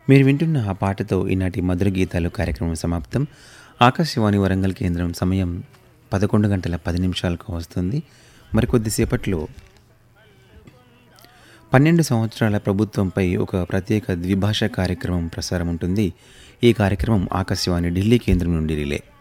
మీరు వింటున్న ఆ పాటతో ఈనాటి మధుర గీతాలు కార్యక్రమం సమాప్తం. ఆకాశవాణి వరంగల్ కేంద్రం సమయం 11:10 వస్తుంది. మరికొద్దిసేపట్లో 12 సంవత్సరాల ప్రభుత్వంపై ఒక ప్రత్యేక ద్విభాషా కార్యక్రమం ప్రసారం ఉంటుంది. ఈ కార్యక్రమం ఆకాశవాణి ఢిల్లీ కేంద్రం నుండి రిలే.